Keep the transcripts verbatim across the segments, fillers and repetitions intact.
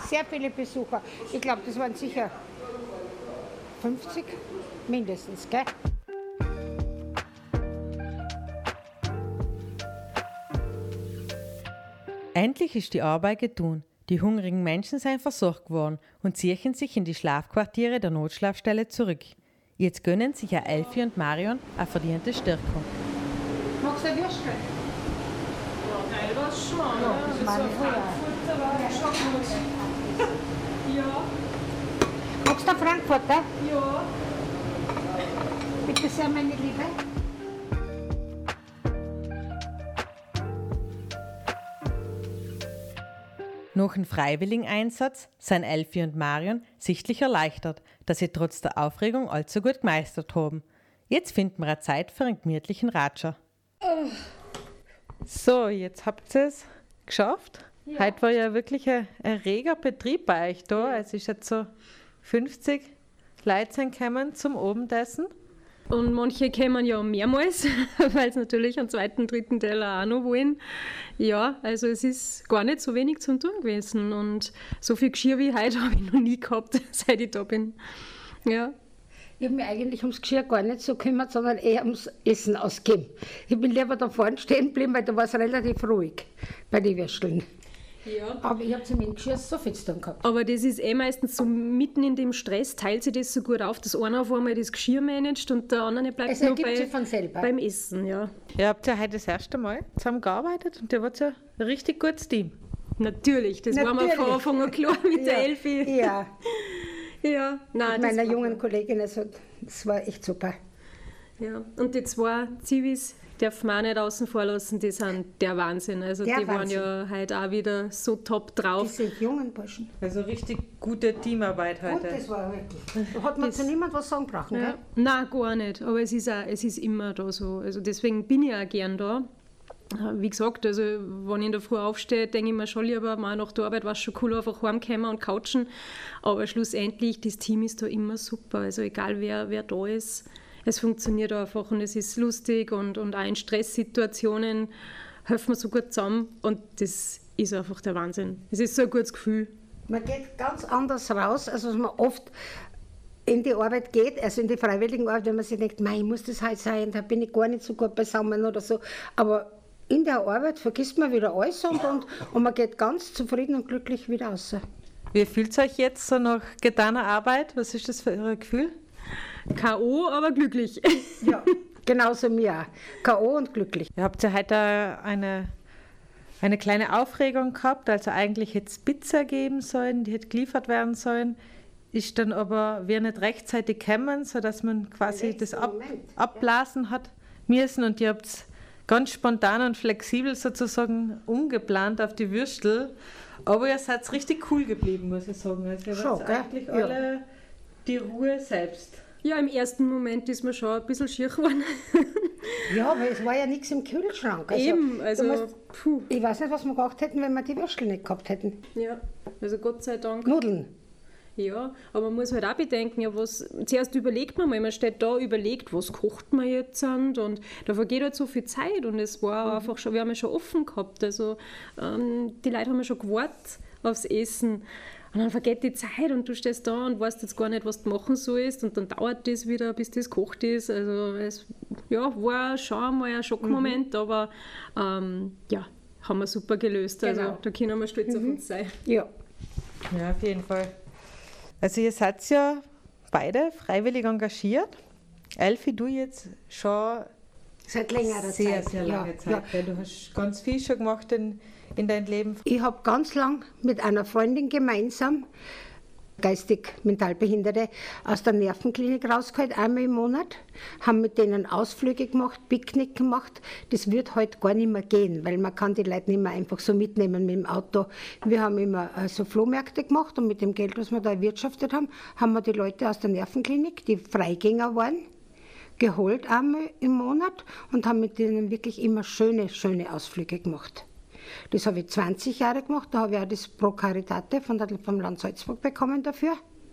sehr viele Besucher. Ich glaube, das waren sicher fünfzig mindestens, gell? Endlich ist die Arbeit getan. Die hungrigen Menschen sind versorgt worden und ziehen sich in die Schlafquartiere der Notschlafstelle zurück. Jetzt gönnen sich ja Elfi und Marion eine verdiente Stärkung. Magst du ein Würstchen? Ja, nein, was schon. Ja, Ja, das so meine ein ich, ja. Frankfurter war schon gut. Ja, Magst du einen Frankfurter? ja. Bitte sehr, meine Liebe. Nach dem Freiwilligeneinsatz sind Elfi und Marion sichtlich erleichtert, dass sie trotz der Aufregung allzu gut gemeistert haben. Jetzt finden wir eine Zeit für einen gemütlichen Ratscher. So, jetzt habt ihr es geschafft. Ja. Heute war ja wirklich ein, ein reger Betrieb bei euch da. Es ist jetzt so fünfzig Leute sind gekommen zum Abendessen. Und manche kommen ja mehrmals, weil sie natürlich einen zweiten, dritten Teller auch noch wollen. Ja, also es ist gar nicht so wenig zum tun gewesen. Und so viel Geschirr wie heute habe ich noch nie gehabt, seit ich da bin. Ja. Ich habe mich eigentlich ums Geschirr gar nicht so gekümmert, sondern eher ums Essen ausgeben. Ich bin lieber da vorne stehen geblieben, weil da war es relativ ruhig bei den Würsteln. Ja. Aber ich habe zu meinem Geschirr so viel zu tun gehabt. Aber das ist eh meistens so mitten in dem Stress, teilt sich das so gut auf, dass einer auf einmal das Geschirr managt und der andere bleibt Es nur ergibt bei, sich von selber. beim Essen. Ja. Ihr habt ja heute das erste Mal zusammengearbeitet und ihr wart ja ein richtig gutes Team. Natürlich, das war mir Natürlich. von Anfang an klar mit der Elfi. Ja, Ja, nein, mit das meiner war jungen klar. Kollegin, also das war echt super. Ja. Und die zwei Zivis darf man auch nicht außen vor lassen, die sind der Wahnsinn. Also Der die waren Wahnsinn. ja heute auch wieder so top drauf. Diese jungen Burschen. Also richtig gute Teamarbeit Und heute. das war wirklich. Da hat man zu niemand was sagen brauchen, Ja. gell? Nein, gar nicht. Aber es ist, auch, es ist immer da so. Also deswegen bin ich auch gern da. Wie gesagt, also wenn ich in der Früh aufstehe, denke ich mir schon lieber, mal nach der Arbeit war es schon cool, einfach heimkommen und couchen. Aber schlussendlich, das Team ist da immer super. Also egal wer, wer da ist, es funktioniert einfach und es ist lustig und, und auch in Stresssituationen helfen wir so gut zusammen und das ist einfach der Wahnsinn. Es ist so ein gutes Gefühl. Man geht ganz anders raus, als was man oft in die Arbeit geht, also in die freiwilligen Arbeit, wenn man sich denkt, mei, muss das halt sein, da bin ich gar nicht so gut beisammen oder so. Aber in der Arbeit vergisst man wieder alles und, und, und man geht ganz zufrieden und glücklich wieder raus. Wie fühlt es euch jetzt so nach getaner Arbeit? Was ist das für ein Gefühl? K O, aber glücklich. Ja, genauso mir auch. K O und glücklich. Ihr habt ja heute eine, eine kleine Aufregung gehabt, also eigentlich hätte es Pizza geben sollen, die hätte geliefert werden sollen, ist dann aber wir nicht rechtzeitig gekommen, sodass man quasi das ab, Moment, abblasen hat müssen und ihr habt ganz spontan und flexibel sozusagen umgeplant auf die Würstel, aber ihr seid richtig cool geblieben, muss ich sagen. Also ihr Schon, wart gell? eigentlich Ja. alle die Ruhe selbst. Ja, im ersten Moment ist mir schon ein bisschen schier geworden. Ja, weil es war ja nichts im Kühlschrank. Also, Eben, du also musst- puh. Ich weiß nicht, was wir gemacht hätten, wenn wir die Würstel nicht gehabt hätten. Ja, also Gott sei Dank. Nudeln. Ja, aber man muss halt auch bedenken, ja, was, zuerst überlegt man mal, man steht da, überlegt, was kocht man jetzt und, und da vergeht halt so viel Zeit und es war Mhm. einfach schon, wir haben ja schon offen gehabt, also ähm, die Leute haben ja schon gewartet aufs Essen und dann vergeht die Zeit und du stehst da und weißt jetzt gar nicht, was du machen sollst und dann dauert das wieder, bis das gekocht ist, also es ja, war schon einmal ein Schockmoment, Mhm. aber ähm, ja, haben wir super gelöst, also Genau. da können wir stolz auf uns sein. Ja. Ja, auf jeden Fall. Also ihr seid ja beide freiwillig engagiert. Elfi, du jetzt schon Seit längerer sehr, Zeit. sehr lange ja, Zeit. Ja. Weil du hast ganz viel schon gemacht in, in deinem Leben. Ich habe ganz lang mit einer Freundin gemeinsam geistig mental Behinderte aus der Nervenklinik rausgeholt, einmal im Monat, haben mit denen Ausflüge gemacht, Picknick gemacht. Das wird heute gar nicht mehr gehen, weil man kann die Leute nicht mehr einfach so mitnehmen mit dem Auto. Wir haben immer äh, so Flohmärkte gemacht und mit dem Geld, was wir da erwirtschaftet haben, haben wir die Leute aus der Nervenklinik, die Freigänger waren, geholt einmal im Monat und haben mit denen wirklich immer schöne, schöne Ausflüge gemacht. Das habe ich zwanzig Jahre gemacht, da habe ich auch das Pro Caritate von der, vom Land Salzburg bekommen dafür.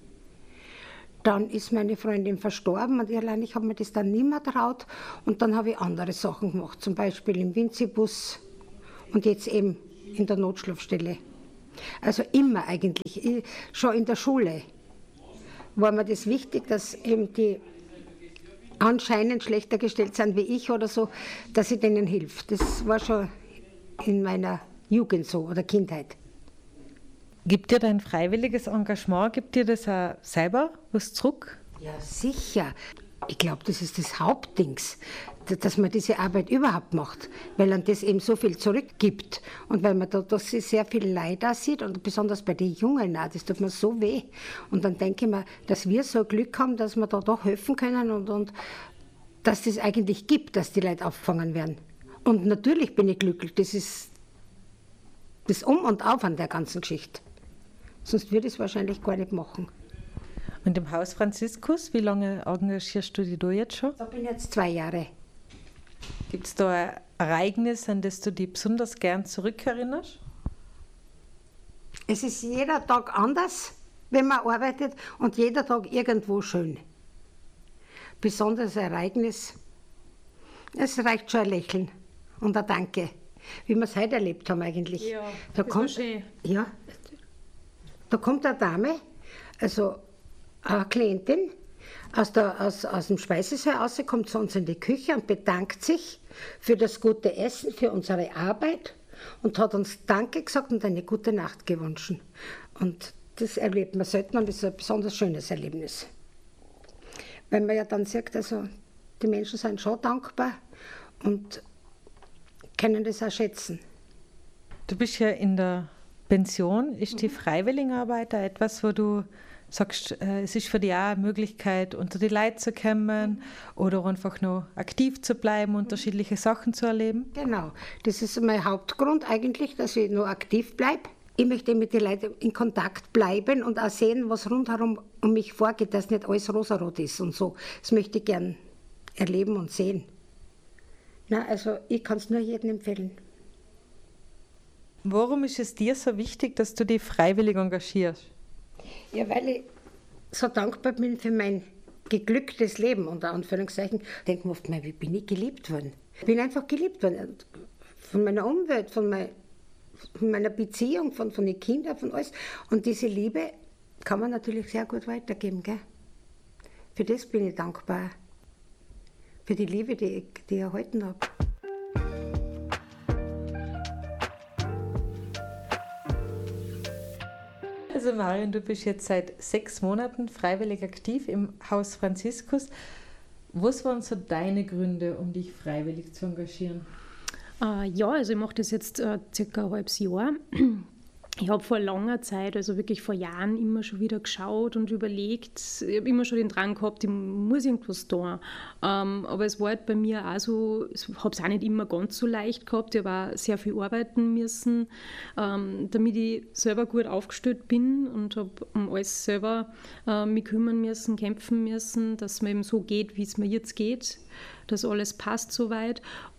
Dann ist meine Freundin verstorben und ich allein, ich habe mir das dann nicht mehr traut. Und dann habe ich andere Sachen gemacht, zum Beispiel im Winzibus und jetzt eben in der Notschlafstelle. Also immer eigentlich. Ich, schon in der Schule war mir das wichtig, dass eben die anscheinend schlechter gestellt sind wie ich oder so, dass ich denen hilf. Das war schon in meiner Jugend so oder Kindheit. Gibt dir dein freiwilliges Engagement, gibt dir das auch selber was zurück? Ja, sicher. Ich glaube, das ist das Hauptdings, dass man diese Arbeit überhaupt macht, weil man das eben so viel zurückgibt und weil man da dass sie sehr viel Leid da sieht und besonders bei den Jungen auch, das tut mir so weh. Und dann denke ich mir, dass wir so Glück haben, dass wir da doch helfen können und, und dass das eigentlich gibt, dass die Leute aufgefangen werden. Und natürlich bin ich glücklich, das ist das Um und Auf an der ganzen Geschichte. Sonst würde ich es wahrscheinlich gar nicht machen. Und im Haus Franziskus, wie lange engagierst du dich da jetzt schon? Da bin ich jetzt zwei Jahre. Gibt es da ein Ereignis, an das du dich besonders gern zurückerinnerst? Es ist jeder Tag anders, wenn man arbeitet und jeder Tag irgendwo schön. Besonderes Ereignis, es reicht schon ein Lächeln und ein Danke, wie wir es heute erlebt haben eigentlich. Ja, da das kommt, war schön. Ja, da kommt eine Dame, also eine Klientin, aus, der, aus, aus dem Speisesaal raus, kommt zu uns in die Küche und bedankt sich für das gute Essen, für unsere Arbeit und hat uns Danke gesagt und eine gute Nacht gewünscht. Und das erlebt man selten und das ist ein besonders schönes Erlebnis. Weil man ja dann sagt, also die Menschen sind schon dankbar und können das auch schätzen. Du bist ja in der Pension. Ist die Freiwilligenarbeit da etwas, wo du sagst, äh, es ist für dich auch eine Möglichkeit, unter die Leute zu kommen oder einfach noch aktiv zu bleiben, unterschiedliche Sachen zu erleben? Genau, das ist mein Hauptgrund eigentlich, dass ich noch aktiv bleibe. Ich möchte mit den Leuten in Kontakt bleiben und auch sehen, was rundherum um mich vorgeht, dass nicht alles rosarot ist und so. Das möchte ich gern erleben und sehen. Na, also ich kann es nur jedem empfehlen. Warum ist es dir so wichtig, dass du dich freiwillig engagierst? Ja, weil ich so dankbar bin für mein geglücktes Leben, unter Anführungszeichen. Ich denke mir oft, wie bin ich geliebt worden? Ich bin einfach geliebt worden. Von meiner Umwelt, von, mein, von meiner Beziehung, von, von den Kindern, von alles. Und diese Liebe kann man natürlich sehr gut weitergeben. Gell? Für das bin ich dankbar. Für die Liebe, die ich, die ich erhalten habe. Also Marion, du bist jetzt seit sechs Monaten freiwillig aktiv im Haus Franziskus. Was waren so deine Gründe, um dich freiwillig zu engagieren? Äh, ja, also ich mache das jetzt äh, circa ein halbes Jahr. Ich habe vor langer Zeit, also wirklich vor Jahren, immer schon wieder geschaut und überlegt. Ich habe immer schon den Drang gehabt, ich muss irgendwas tun. Ähm, aber es war halt bei mir auch so, ich habe es auch nicht immer ganz so leicht gehabt. Ich habe auch sehr viel arbeiten müssen, ähm, damit ich selber gut aufgestellt bin und habe um alles selber äh, mich kümmern müssen, kämpfen müssen, dass es mir eben so geht, wie es mir jetzt geht, dass alles passt soweit.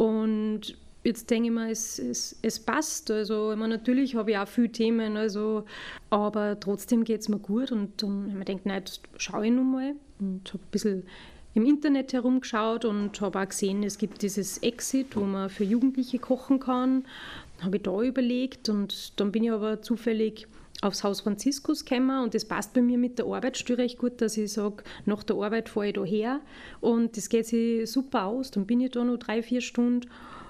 Und jetzt denke ich mir, es, es, es passt. Also, ich meine, natürlich habe ich auch viele Themen, also, aber trotzdem geht es mir gut. Und dann habe ich mir gedacht, nein, jetzt schaue ich noch mal. Und habe ein bisschen im Internet herumgeschaut und habe auch gesehen, es gibt dieses Exit, wo man für Jugendliche kochen kann. Dann habe ich da überlegt und dann bin ich aber zufällig aufs Haus Franziskus gekommen und das passt bei mir mit der Arbeitsstelle recht gut, dass ich sage, nach der Arbeit fahre ich da her und das geht sich super aus. Dann bin ich da noch drei, vier Stunden.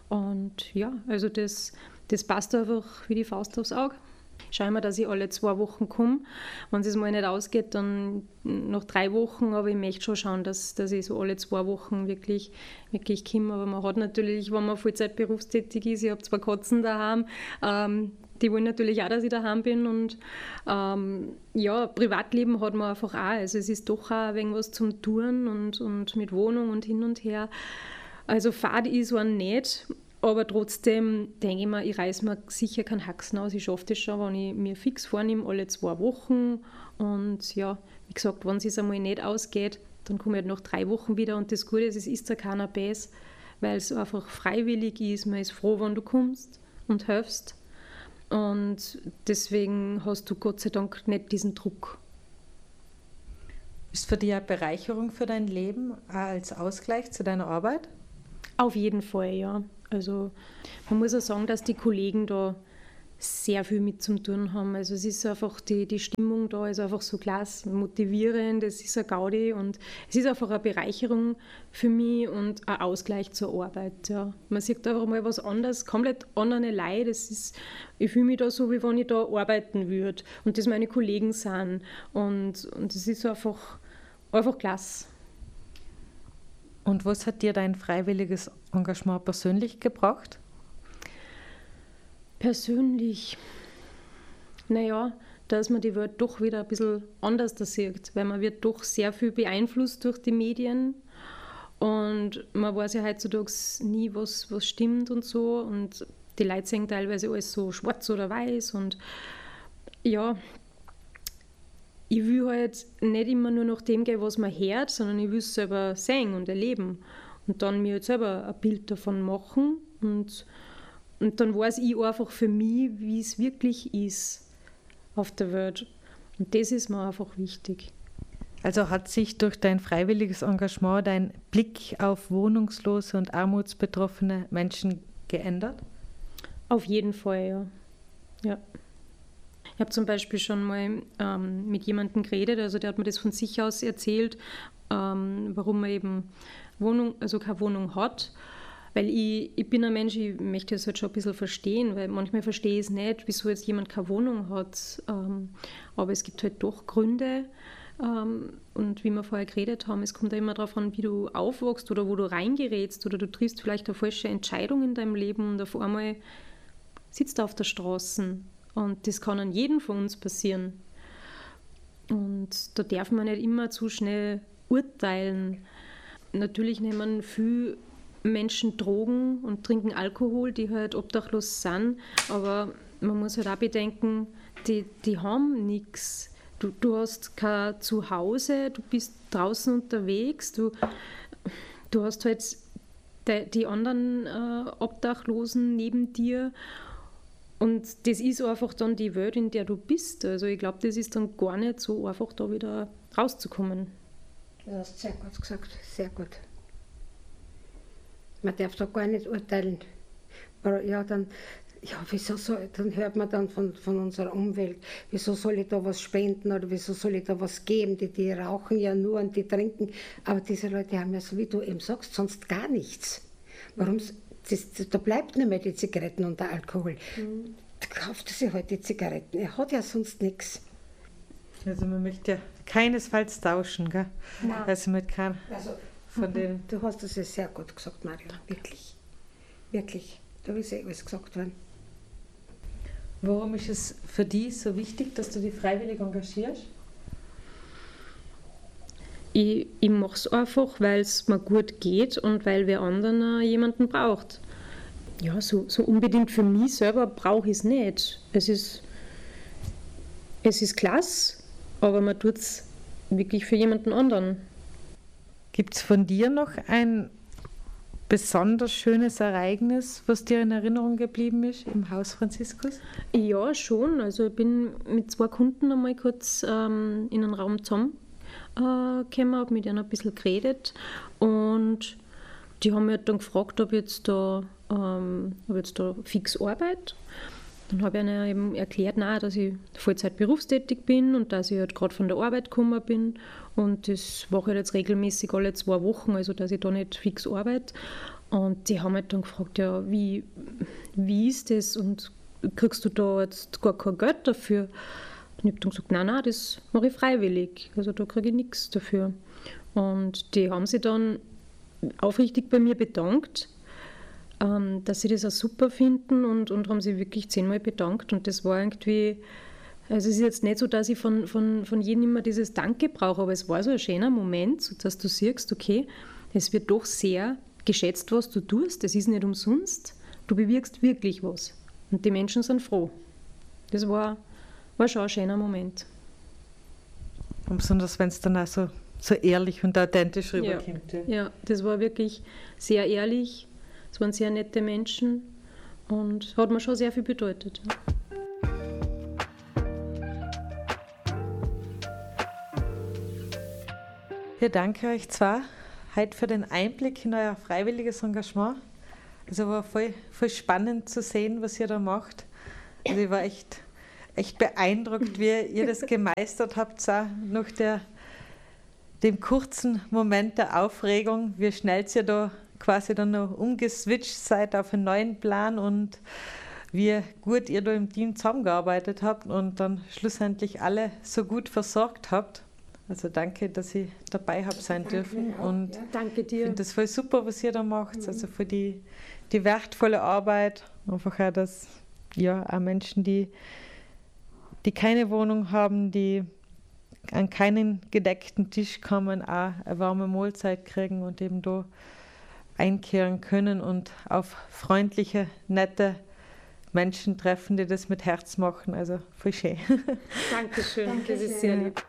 Und ja, also das, das passt einfach wie die Faust aufs Auge. Schaue mir, dass ich alle zwei Wochen komme. Wenn es mal nicht ausgeht, dann nach drei Wochen, aber ich möchte schon schauen, dass, dass ich so alle zwei Wochen wirklich, wirklich komme. Aber man hat natürlich, wenn man Vollzeit berufstätig ist, ich habe zwei Katzen daheim, ähm, die wollen natürlich auch, dass ich daheim bin und ähm, ja, Privatleben hat man einfach auch. Also es ist doch auch ein wenig was zum Touren und, und mit Wohnung und hin und her. Also fad ist so nicht, aber trotzdem denke ich mir, ich reiße mir sicher keinen Haxen aus. Ich schaffe das schon, wenn ich mir fix vornehme, alle zwei Wochen. Und ja, wie gesagt, wenn es einmal nicht ausgeht, dann komme ich halt nach drei Wochen wieder. Und das Gute ist, es ist ja keiner Bäs, weil es einfach freiwillig ist. Man ist froh, wenn du kommst und hilfst. Und deswegen hast du Gott sei Dank nicht diesen Druck. Ist für dich eine Bereicherung für dein Leben, auch als Ausgleich zu deiner Arbeit? Auf jeden Fall, ja. Also man muss auch sagen, dass die Kollegen da sehr viel mit zu tun haben. Also es ist einfach, die, die Stimmung da ist einfach so klasse, motivierend, es ist eine Gaudi und es ist einfach eine Bereicherung für mich und ein Ausgleich zur Arbeit. Ja. Man sieht einfach mal was anderes, komplett andere Leute. Das ist, ich fühle mich da so, wie wenn ich da arbeiten würde und das meine Kollegen sind. Und, und das ist einfach, einfach klasse. Und was hat dir dein freiwilliges Engagement persönlich gebracht? Persönlich, naja, dass man die Welt doch wieder ein bisschen anders da sieht, weil man wird doch sehr viel beeinflusst durch die Medien und man weiß ja heutzutage nie, was, was stimmt und so und die Leute sehen teilweise alles so schwarz oder weiß und ja, ich will halt nicht immer nur nach dem gehen, was man hört, sondern ich will es selber sehen und erleben und dann mir halt selber ein Bild davon machen und Und dann weiß ich einfach für mich, wie es wirklich ist auf der Welt. Und das ist mir einfach wichtig. Also hat sich durch dein freiwilliges Engagement dein Blick auf wohnungslose und armutsbetroffene Menschen geändert? Auf jeden Fall, ja. ja. Ich habe zum Beispiel schon mal ähm, mit jemandem geredet, also der hat mir das von sich aus erzählt, ähm, warum man eben Wohnung, also keine Wohnung hat. Weil ich, ich bin ein Mensch, ich möchte das halt schon ein bisschen verstehen, weil manchmal verstehe ich es nicht, wieso jetzt jemand keine Wohnung hat. Ähm, aber es gibt halt doch Gründe. Ähm, und wie wir vorher geredet haben, es kommt ja immer darauf an, wie du aufwachst oder wo du reingerätst oder du triffst vielleicht eine falsche Entscheidung in deinem Leben und auf einmal sitzt du auf der Straße. Und das kann an jedem von uns passieren. Und da darf man nicht immer zu schnell urteilen. Natürlich nehmen viele Menschen Drogen und trinken Alkohol, die halt obdachlos sind, aber man muss halt auch bedenken, die, die haben nichts. Du, du hast kein Zuhause, du bist draußen unterwegs, du, du hast halt die, die anderen äh, Obdachlosen neben dir und das ist einfach dann die Welt, in der du bist. Also ich glaube, das ist dann gar nicht so einfach, da wieder rauszukommen. Du hast sehr gut gesagt, sehr gut. Man darf da gar nicht urteilen. Ja, dann, ja, wieso soll, dann hört man dann von, von unserer Umwelt, wieso soll ich da was spenden oder wieso soll ich da was geben? Die, die rauchen ja nur und die trinken. Aber diese Leute haben ja, so wie du eben sagst, sonst gar nichts. Warum? Das, da bleibt nicht mehr die Zigaretten und der Alkohol. Mhm. Da kauft er sich halt die Zigaretten. Er hat ja sonst nichts. Also man möchte ja keinesfalls tauschen, gell? Nein. Also mit keinem Also, von den... Du hast das ja sehr gut gesagt, Maria. Wirklich. Wirklich. Da ist ja alles gesagt worden. Warum ist es für dich so wichtig, dass du dich freiwillig engagierst? Ich, ich mache es einfach, weil es mir gut geht und weil wer anderen jemanden braucht. Ja, so, so unbedingt für mich selber brauche ich es nicht. Es ist, es ist klasse, aber man tut es wirklich für jemanden anderen. Gibt es von dir noch ein besonders schönes Ereignis, was dir in Erinnerung geblieben ist im Haus Franziskus? Ja, schon. Also ich bin mit zwei Kunden einmal kurz ähm, in einen Raum zusammengekommen, äh, habe mit ihnen ein bisschen geredet und die haben mich dann gefragt, ob ich jetzt da, ähm, ob ich jetzt da fix arbeite. Dann habe ich ihnen eben erklärt, nein, dass ich Vollzeit berufstätig bin und dass ich halt gerade von der Arbeit gekommen bin. Und das mache ich jetzt regelmäßig alle zwei Wochen, also dass ich da nicht fix arbeite. Und die haben halt dann gefragt, ja, wie, wie ist das und kriegst du da jetzt gar kein Geld dafür? Und ich habe dann gesagt, nein, nein, das mache ich freiwillig, also da kriege ich nichts dafür. Und die haben sich dann aufrichtig bei mir bedankt, dass sie das auch super finden und, und haben sich wirklich zehnmal bedankt und das war irgendwie, also es ist jetzt nicht so, dass ich von, von, von jedem immer dieses Danke brauche, aber es war so ein schöner Moment, so dass du siehst, okay, es wird doch sehr geschätzt, was du tust, es ist nicht umsonst, du bewirkst wirklich was und die Menschen sind froh. Das war, war schon ein schöner Moment. Und besonders, wenn es dann auch so, so ehrlich und authentisch rüberkommt. Ja, ja, das war wirklich sehr ehrlich. Es waren sehr nette Menschen und hat mir schon sehr viel bedeutet. Ja, danke euch zwei heute für den Einblick in euer freiwilliges Engagement. Es war voll, voll spannend zu sehen, was ihr da macht. Also ich war echt, echt beeindruckt, wie ihr das gemeistert habt, auch nach der, dem kurzen Moment der Aufregung, wie schnell ihr da quasi dann noch umgeswitcht seid auf einen neuen Plan und wie gut ihr da im Team zusammengearbeitet habt und dann schlussendlich alle so gut versorgt habt. Also danke, dass ich dabei habe sein dürfen und danke dir. Ich finde das voll super, was ihr da macht, also für die, die wertvolle Arbeit, einfach auch, dass ja, auch Menschen, die, die keine Wohnung haben, die an keinen gedeckten Tisch kommen, auch eine warme Mahlzeit kriegen und eben da einkehren können und auf freundliche, nette Menschen treffen, die das mit Herz machen. Also voll schön. Dankeschön, Danke das ist sehr lieb.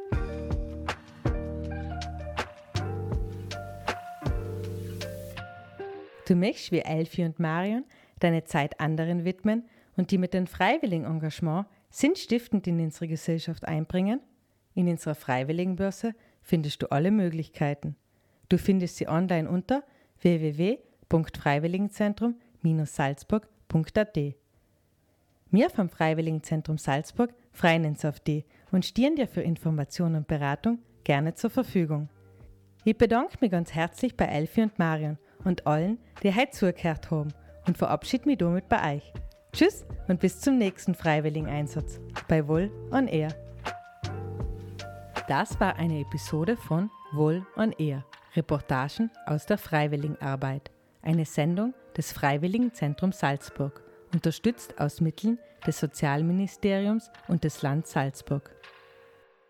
Du möchtest wie Elfi und Marion deine Zeit anderen widmen und die mit dem Freiwilligen-Engagement sinnstiftend in unsere Gesellschaft einbringen? In unserer Freiwilligenbörse findest du alle Möglichkeiten. Du findest sie online unter w w w punkt freiwilligenzentrum salzburg punkt a t. Wir vom Freiwilligenzentrum Salzburg freuen uns auf dich und stehen dir für Informationen und Beratung gerne zur Verfügung. Ich bedanke mich ganz herzlich bei Elfi und Marion und allen, die heute zugehört haben und verabschiede mich damit bei euch. Tschüss und bis zum nächsten Freiwilligen-Einsatz bei Wohl on Air. Das war eine Episode von Wohl on Air, Reportagen aus der Freiwilligenarbeit, eine Sendung des Freiwilligenzentrums Salzburg, unterstützt aus Mitteln des Sozialministeriums und des Landes Salzburg.